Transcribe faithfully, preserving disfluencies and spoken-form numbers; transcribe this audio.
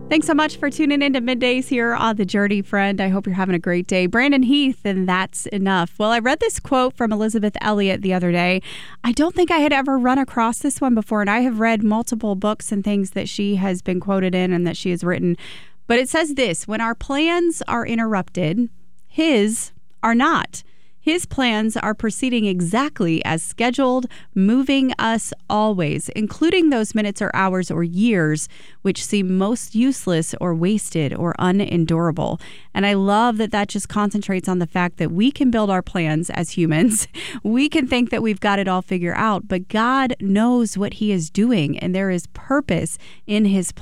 Thanks so much for tuning into Middays here on The Journey, friend. I hope you're having a great day. Brandon Heath, and that's enough. Well, I read this quote from Elizabeth Elliot the other day. I don't think I had ever run across this one before, and I have read multiple books and things that she has been quoted in and that she has written. But it says this: when our plans are interrupted, his are not. His plans are proceeding exactly as scheduled, moving us always, including those minutes or hours or years which seem most useless or wasted or unendurable. And I love that that just concentrates on the fact that we can build our plans as humans. We can think that we've got it all figured out, but God knows what he is doing, and there is purpose in his